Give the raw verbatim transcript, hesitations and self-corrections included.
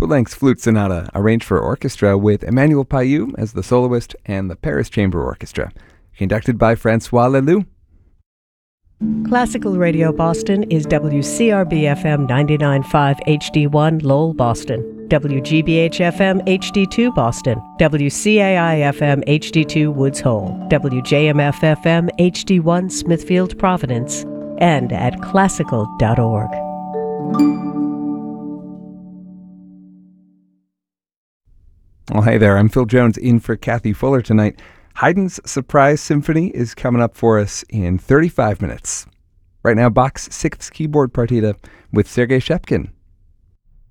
Poulenc's Flute Sonata, arranged for orchestra with Emmanuel Payou as the soloist and the Paris Chamber Orchestra, conducted by Francois Leloux. Classical Radio Boston is W C R B F M ninety-nine point five H D one Lowell, Boston, W G B H F M H D two Boston, W C A I F M H D two Woods Hole, W J M F F M H D one Smithfield, Providence, and at classical dot org. Well, hey there, I'm Phil Jones in for Kathy Fuller tonight. Haydn's Surprise Symphony is coming up for us in thirty-five minutes. Right now, Bach's Sixth Keyboard Partita with Sergei Shepkin.